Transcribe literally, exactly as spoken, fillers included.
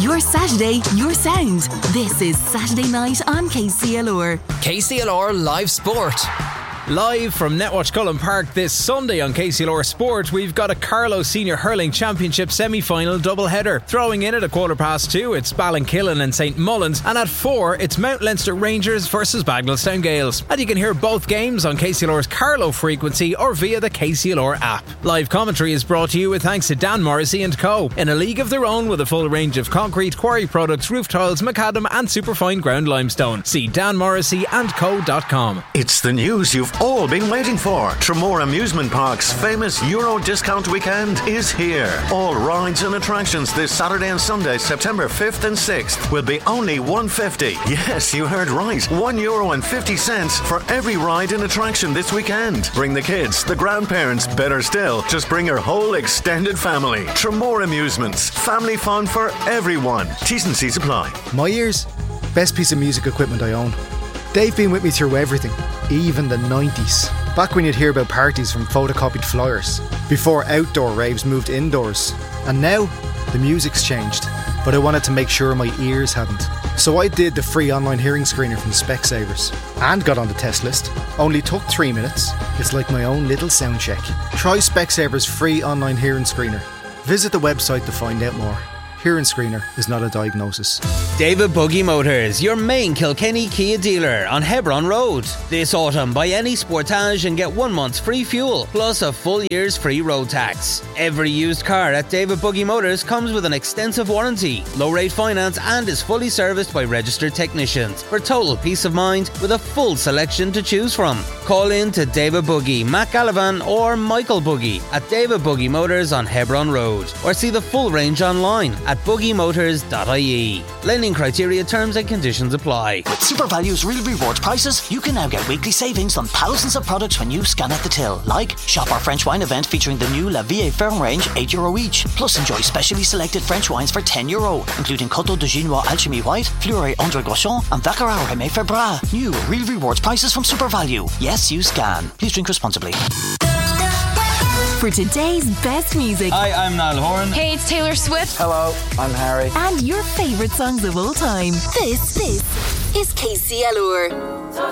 Your Saturday, your sound. This is Saturday Night on K C L R. K C L R Live Sport. Live from Netwatch Cullen Park this Sunday on K C L R Sport, we've got a Carlow Senior Hurling Championship semi-final doubleheader. Throwing in at a quarter past two, it's Ballinkillen and St Mullins, and at four, it's Mount Leinster Rangers versus Bagnallstown Gales. And you can hear both games on K C L R's Carlow frequency or via the K C L R app. Live commentary is brought to you with thanks to Dan Morrissey and Co. In a league of their own with a full range of concrete, quarry products, roof tiles, macadam and superfine ground limestone. See dan morrissey and co dot com. It's the news you've all been waiting for. Tramore Amusement Park's famous Euro discount weekend is here. All rides and attractions this Saturday and Sunday, September fifth and sixth, will be only one hundred fifty. Yes, you heard right. one euro and fifty cents for every ride and attraction this weekend. Bring the kids, the grandparents, better still, just bring your whole extended family. Tramore Amusements. Family fun for everyone. T's and C's apply. My ears, best piece of music equipment I own. They've been with me through everything, even the nineties. Back when you'd hear about parties from photocopied flyers, before outdoor raves moved indoors. And now, the music's changed, but I wanted to make sure my ears hadn't. So I did the free online hearing screener from Specsavers and got on the test list. Only took three minutes. It's like my own little sound check. Try Specsavers free online hearing screener. Visit the website to find out more. Hearing screener is not a diagnosis. David Buggy Motors, your main Kilkenny Kia dealer on Hebron Road. This autumn, buy any Sportage and get one month's free fuel, plus a full year's free road tax. Every used car at David Buggy Motors comes with an extensive warranty, low-rate finance, and is fully serviced by registered technicians for total peace of mind with a full selection to choose from. Call in to David Buggy, Matt Gallivan or Michael Buggy at David Buggy Motors on Hebron Road, or see the full range online at buggy motors dot I E. Lending criteria, terms and conditions apply. With SuperValue's real rewards prices, you can now get weekly savings on thousands of products when you scan at the till. Like, shop our French wine event featuring the new La Vie Ferme range, eight euro each. Plus enjoy specially selected French wines for ten euro, including Coteau de Ginois Alchemy White, Fleury André Gauchon and Baccarat Rémy Febras. New real rewards prices from SuperValue. Yes, you scan. Please drink responsibly. For today's best music. Hi, I'm Niall Horan. Hey, it's Taylor Swift. Hello, I'm Harry. And your favourite songs of all time. This, this is K C L R.